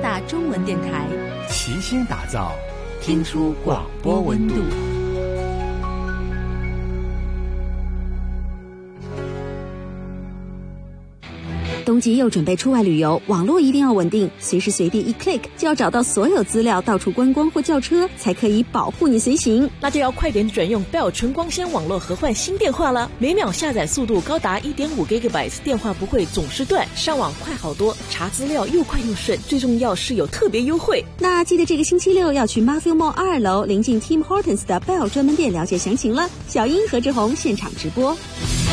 亚中文电台， 齐心打造，听出广播温度。 冬季又准备出外旅游，网络一定要稳定，随时随地一 click 就要找到所有资料，到处观光或叫车才可以保护你随行。 那就要快点转用 Bell 纯光纤网络和换新电话了，每秒下载速度高达 1.5 GB， 电话不会总是断，上网快好多，查资料又快又顺，最重要是有特别优惠。 那记得这个星期六要去 Marfield Mall 2楼临近 Tim Hortons 的 Bell 专门店了解详情了。小英和志宏现场直播。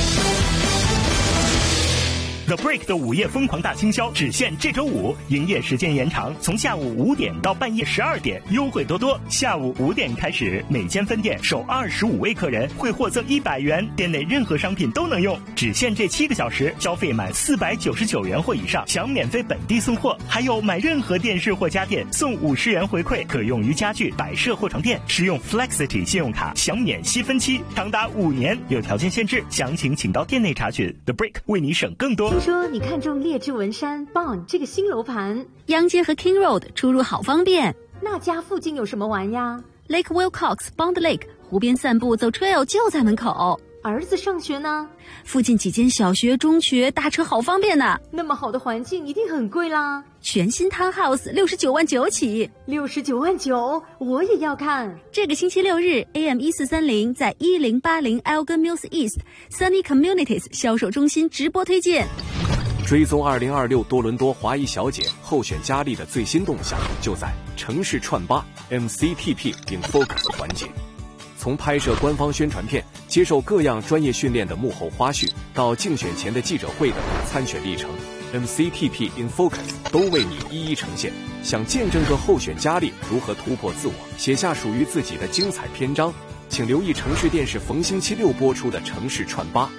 The Break 的午夜疯狂大清销只限这周五，营业时间延长，从下午5点到半夜12点，优惠多多。下午5点开始，每间分店首25位客人会获赠100元，店内任何商品都能用，只限这7个小时，消费满499元或以上享免费本地送货，还有买任何电视或家电送50元回馈，可用于家具、摆设或床垫。使用 Flexity 信用卡享免息分期，长达5年，有条件限制，详情请到店内查询。The Break 为你省更多。 听说你看中列治文山 Bond 这个新楼盘， 央街和 King Road 出入好方便。 那家附近有什么玩呀？ Lake Wilcox Bond Lake 湖边散步走 trail 就在门口。 儿子上学呢？ 附近几间小学、中学，打车好方便呢。 那么好的环境一定很贵啦。 全新 Townhouse 69万9起 ，69万9，我也要看。 这个星期六日 AM 1430在1080 Elgin Mills East Sunny Communities 销售中心直播推荐。 追踪2026多伦多华裔小姐候选佳丽的最新动向，就在城市串吧 MCTP in Focus 环节。从拍摄官方宣传片、接受各样专业训练的幕后花絮，到竞选前的记者会的参选历程， MCTP in Focus 都为你一一呈现。想见证个候选佳丽如何突破自我，写下属于自己的精彩篇章，请留意城市电视逢星期六播出的城市串吧。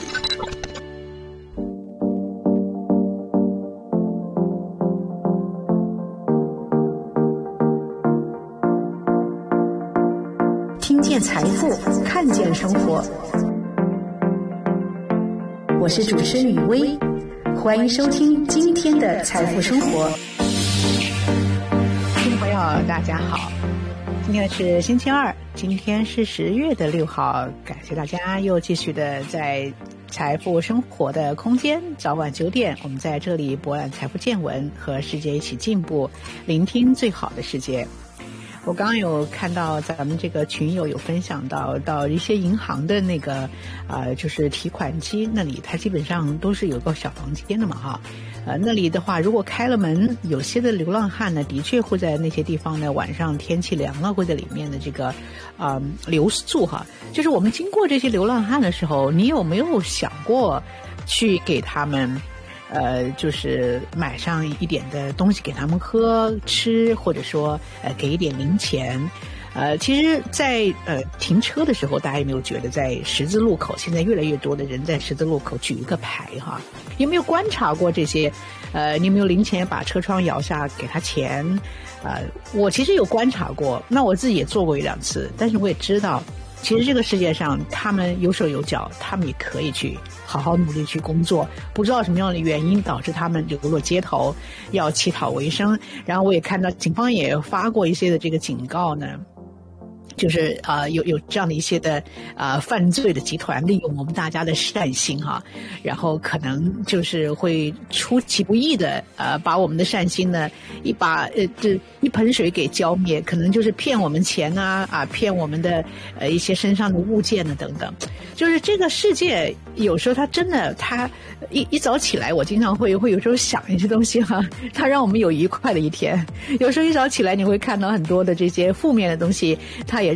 听见财富，看见生活。我是主持人雨薇，欢迎收听今天的财富生活。 听众朋友大家好，今天是星期二，今天是10月6号，感谢大家又继续的在财富生活的空间，早晚9点，我们在这里博览财富见闻，和世界一起进步，聆听最好的世界。我刚刚有看到咱们这个群友有分享到一些银行的那个就是提款机那里，它基本上都是有个小房间的嘛哈。那里的话如果开了门，有些的流浪汉呢的确会在那些地方呢，晚上天气凉了会在里面的这个留宿哈。就是我们经过这些流浪汉的时候，你有没有想过去给他们就是买上一点的东西给他们喝吃，或者说给一点零钱。其实在停车的时候，大家有没有觉得在十字路口，现在越来越多的人在十字路口举一个牌哈？有没有观察过这些？你有没有零钱把车窗摇下给他钱？我其实有观察过，那我自己也做过1-2次，但是我也知道，其实这个世界上他们有手有脚，他们也可以去好好努力去工作，不知道什么样的原因导致他们流落街头，要乞讨为生。然后我也看到警方也发过一些的这个警告呢，就是有这样的一些的犯罪的集团利用我们大家的善心哈，然后可能就是会出其不意的把我们的善心呢这一盆水给浇灭，可能就是骗我们钱骗我们的一些身上的物件等等。就是这个世界有时候它真的它一早起来，我经常会有时候想一些东西哈，它让我们有愉快的一天。有时候一早起来你会看到很多的这些负面的东西，它也